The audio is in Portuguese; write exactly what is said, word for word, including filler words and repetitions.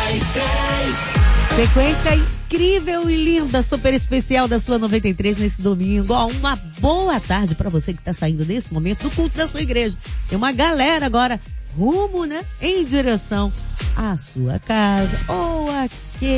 Sequência incrível e linda, super especial da sua noventa e três nesse domingo. Ó, uma boa tarde para você que tá saindo nesse momento do culto da sua igreja. Tem uma galera agora rumo, né, em direção à sua casa ou aqui